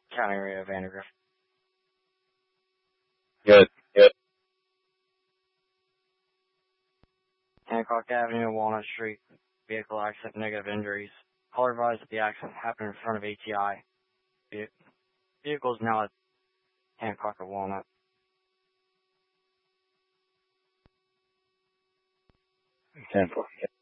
County area of Vandergrift. Good. Hancock Avenue, Walnut Street. Vehicle accident, negative injuries. Caller advised that the accident happened in front of ATI. Vehicle is now at Hancock and Walnut. 10-4.